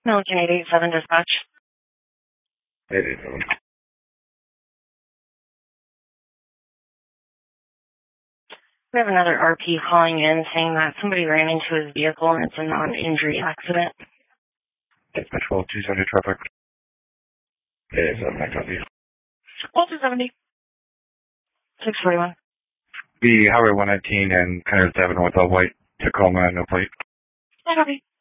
Milliken 887 dispatch. 887. We have another RP calling in saying that somebody ran into his vehicle and it's a non-injury accident. Dispatch 270 traffic. 887, I copy. 270. 641. The Highway 119 and Connors Avenue with a white Tacoma, no plate. I copy.